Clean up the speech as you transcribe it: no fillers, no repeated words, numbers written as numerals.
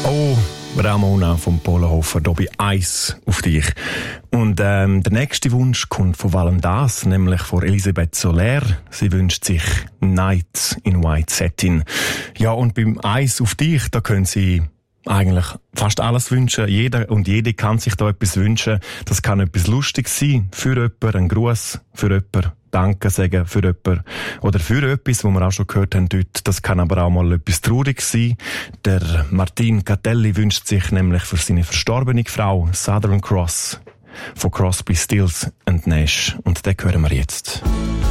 Oh, Ramona vom Polenhofer, hier bei Eis auf dich. Und der nächste Wunsch kommt von Valendas, nämlich von Elisabeth Soler. Sie wünscht sich Night in White Satin. Ja, und beim Eis auf dich, da können Sie eigentlich fast alles wünschen. Jeder und jede kann sich da etwas wünschen. Das kann etwas Lustiges sein, für jemanden, ein Gruß, für jemanden, Danke sagen für jemanden oder für etwas, was wir auch schon gehört haben dort. Das kann aber auch mal etwas Trauriges sein. Der Martin Catelli wünscht sich nämlich für seine verstorbene Frau Southern Cross von Crosby, Stills and Nash. Und den hören wir jetzt.